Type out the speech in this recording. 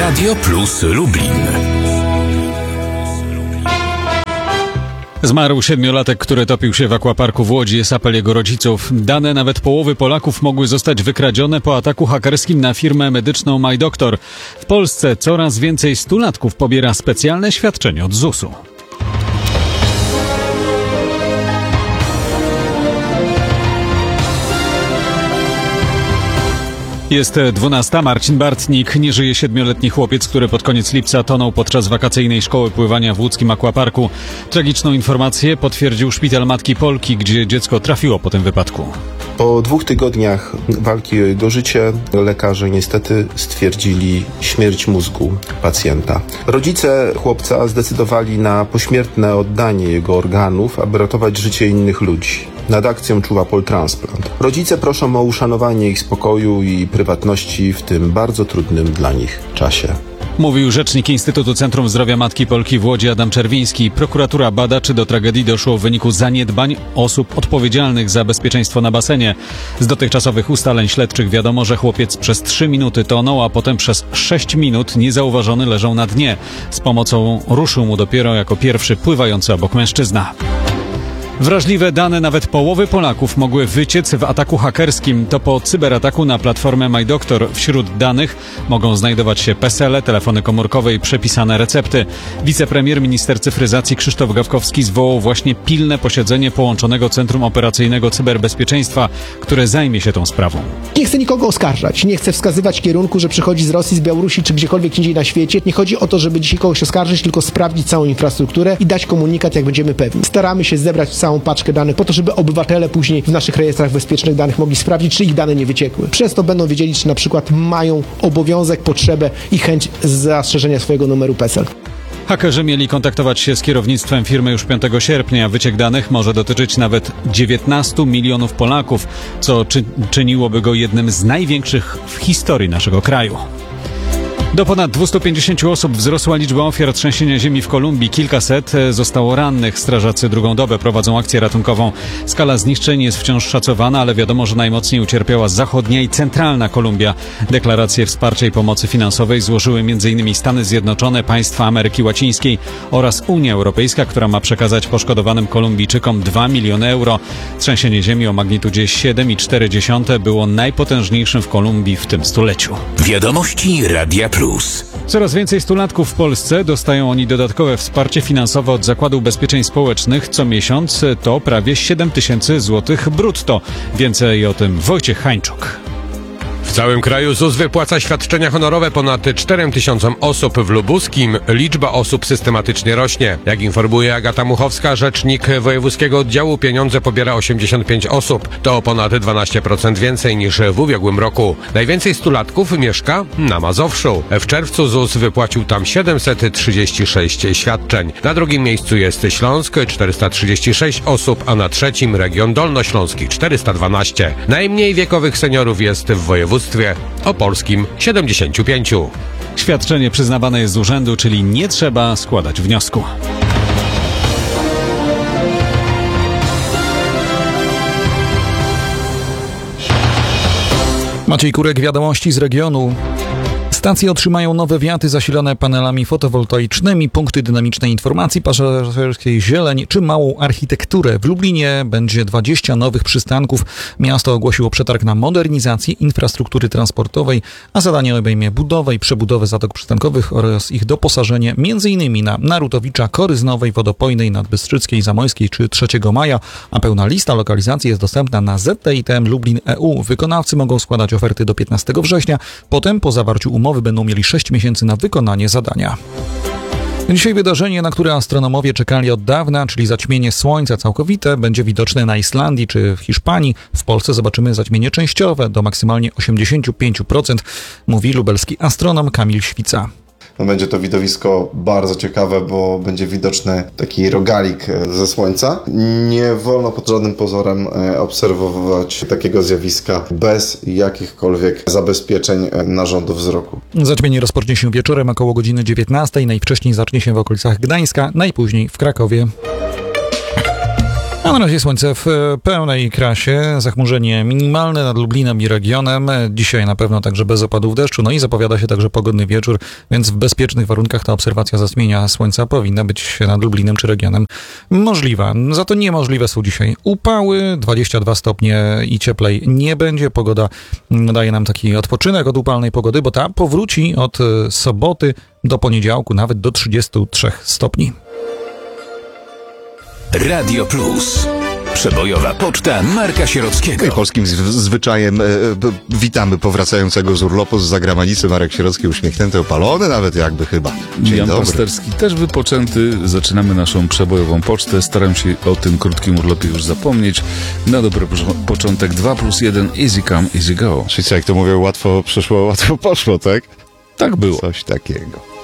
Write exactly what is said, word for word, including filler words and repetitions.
Radio Plus Lublin. Zmarł siedmiolatek, który topił się w aquaparku w Łodzi. Jest apel jego rodziców. Dane nawet połowy Polaków mogły zostać wykradzione po ataku hakerskim na firmę medyczną MyDoctor. W Polsce coraz więcej stulatków pobiera specjalne świadczenie od zusu. Jest dwunasta. Marcin Bartnik. Nie żyje siedmioletni chłopiec, który pod koniec lipca tonął podczas wakacyjnej szkoły pływania w łódzkim aquaparku. Tragiczną informację potwierdził szpital Matki Polki, gdzie dziecko trafiło po tym wypadku. Po dwóch tygodniach walki o jego życie lekarze niestety stwierdzili śmierć mózgu pacjenta. Rodzice chłopca zdecydowali na pośmiertne oddanie jego organów, aby ratować życie innych ludzi. Nad akcją czuwa Poltransplant. Rodzice proszą o uszanowanie ich spokoju i prywatności w tym bardzo trudnym dla nich czasie. Mówił rzecznik Instytutu Centrum Zdrowia Matki Polki w Łodzi Adam Czerwiński. Prokuratura bada, czy do tragedii doszło w wyniku zaniedbań osób odpowiedzialnych za bezpieczeństwo na basenie. Z dotychczasowych ustaleń śledczych wiadomo, że chłopiec przez trzy minuty tonął, a potem przez sześć minut niezauważony leżał na dnie. Z pomocą ruszył mu dopiero jako pierwszy pływający obok mężczyzna. Wrażliwe dane nawet połowy Polaków mogły wyciec w ataku hakerskim. To po cyberataku na platformę MyDoctor. Wśród danych mogą znajdować się PESEL-e, telefony komórkowe i przepisane recepty. Wicepremier minister cyfryzacji Krzysztof Gawkowski zwołał właśnie pilne posiedzenie Połączonego Centrum Operacyjnego Cyberbezpieczeństwa, które zajmie się tą sprawą. Nie chcę nikogo oskarżać, nie chcę wskazywać kierunku, że przychodzi z Rosji, z Białorusi czy gdziekolwiek indziej na świecie. Nie chodzi o to, żeby dzisiaj kogoś oskarżyć, tylko sprawdzić całą infrastrukturę i dać komunikat, jak będziemy pewni. Staramy się zebrać całą paczkę danych po to, żeby obywatele później w naszych rejestrach bezpiecznych danych mogli sprawdzić, czy ich dane nie wyciekły. Przez to będą wiedzieli, czy na przykład mają obowiązek, potrzebę i chęć zastrzeżenia swojego numeru PESEL. Hakerzy mieli kontaktować się z kierownictwem firmy już piątego sierpnia. Wyciek danych może dotyczyć nawet dziewiętnastu milionów Polaków, co czy, czyniłoby go jednym z największych w historii naszego kraju. Do ponad dwieście pięćdziesiąt osób wzrosła liczba ofiar trzęsienia ziemi w Kolumbii. Kilkaset zostało rannych. Strażacy drugą dobę prowadzą akcję ratunkową. Skala zniszczeń jest wciąż szacowana, ale wiadomo, że najmocniej ucierpiała zachodnia i centralna Kolumbia. Deklaracje wsparcia i pomocy finansowej złożyły m.in. Stany Zjednoczone, państwa Ameryki Łacińskiej oraz Unia Europejska, która ma przekazać poszkodowanym Kolumbijczykom dwa miliony euro. Trzęsienie ziemi o magnitudzie siedem przecinek cztery było najpotężniejszym w Kolumbii w tym stuleciu. Wiadomości Radia Plus. Coraz więcej stulatków w Polsce. Dostają oni dodatkowe wsparcie finansowe od Zakładu Ubezpieczeń Społecznych. Co miesiąc to prawie siedem tysięcy złotych brutto. Więcej o tym Wojciech Hańczuk. W całym kraju ZUS wypłaca świadczenia honorowe ponad czterem tysiącom osób. W Lubuskim liczba osób systematycznie rośnie. Jak informuje Agata Muchowska, rzecznik wojewódzkiego oddziału, pieniądze pobiera osiemdziesiąt pięć osób. To ponad dwanaście procent więcej niż w ubiegłym roku. Najwięcej stulatków mieszka na Mazowszu. W czerwcu ZUS wypłacił tam siedemset trzydzieści sześć świadczeń. Na drugim miejscu jest Śląsk, czterysta trzydzieści sześć osób, a na trzecim region dolnośląski, czterysta dwanaście. Najmniej wiekowych seniorów jest w województwie opolskim, siedemdziesiąt pięć. Świadczenie przyznawane jest z urzędu, czyli nie trzeba składać wniosku. Maciej Kurek, wiadomości z regionu. Stacje otrzymają nowe wiaty zasilane panelami fotowoltaicznymi, punkty dynamicznej informacji pasażerskiej, zieleń czy małą architekturę. W Lublinie będzie dwadzieścia nowych przystanków. Miasto ogłosiło przetarg na modernizację infrastruktury transportowej, a zadanie obejmie budowę i przebudowę zatok przystankowych oraz ich doposażenie m.in. na Narutowicza, Koryznowej, Wodopojnej, Nadbystrzyckiej, Zamojskiej czy trzeciego maja, a pełna lista lokalizacji jest dostępna na Z T I T M Lublin kropka E U. Wykonawcy mogą składać oferty do piętnastego września, potem po zawarciu umowy będą mieli sześć miesięcy na wykonanie zadania. Dzisiaj wydarzenie, na które astronomowie czekali od dawna, czyli zaćmienie Słońca całkowite, będzie widoczne na Islandii czy w Hiszpanii. W Polsce zobaczymy zaćmienie częściowe do maksymalnie osiemdziesiąt pięć procent, mówi lubelski astronom Kamil Świca. No będzie to widowisko bardzo ciekawe, bo będzie widoczny taki rogalik ze Słońca. Nie wolno pod żadnym pozorem obserwować takiego zjawiska bez jakichkolwiek zabezpieczeń narządu wzroku. Zaćmienie rozpocznie się wieczorem około godziny dziewiętnastej. Najwcześniej zacznie się w okolicach Gdańska, najpóźniej w Krakowie. A na razie słońce w pełnej krasie, zachmurzenie minimalne nad Lublinem i regionem. Dzisiaj na pewno także bez opadów deszczu, no i zapowiada się także pogodny wieczór, więc w bezpiecznych warunkach ta obserwacja zaćmienia słońca powinna być nad Lublinem czy regionem możliwa. Za to niemożliwe są dzisiaj upały, dwadzieścia dwa stopnie i cieplej nie będzie. Pogoda daje nam taki odpoczynek od upalnej pogody, bo ta powróci od soboty do poniedziałku nawet do trzydziestu trzech stopni. Radio Plus. Przebojowa poczta Marka Sierockiego. I polskim z- zwyczajem e, b- witamy powracającego z urlopu z zagranicy. Marek Sierocki uśmiechnięty, opalony nawet jakby chyba. Dzień Jan dobry. Pasterski też wypoczęty. Zaczynamy naszą przebojową pocztę. Staram się o tym krótkim urlopie już zapomnieć. Na dobry po- początek dwa plus jeden, easy come, easy go. Czyli co, jak to mówią, łatwo przyszło, łatwo poszło, tak? Tak było. Coś takiego.